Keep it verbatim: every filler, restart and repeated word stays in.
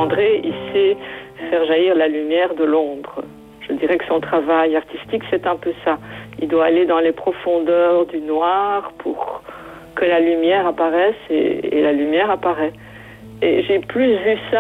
André, il sait faire jaillir la lumière de l'ombre. Je dirais que son travail artistique, c'est un peu ça. Il doit aller dans les profondeurs du noir pour que la lumière apparaisse et, et la lumière apparaît. Et j'ai plus vu ça